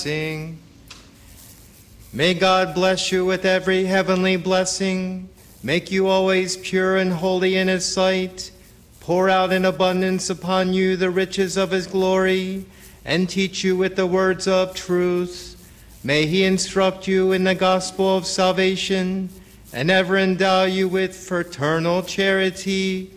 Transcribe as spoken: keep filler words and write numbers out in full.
passing. May God bless you with every heavenly blessing, make you always pure and holy in his sight, pour out in abundance upon you the riches of his glory, and teach you with the words of truth. May he instruct you in the gospel of salvation, and ever endow you with fraternal charity,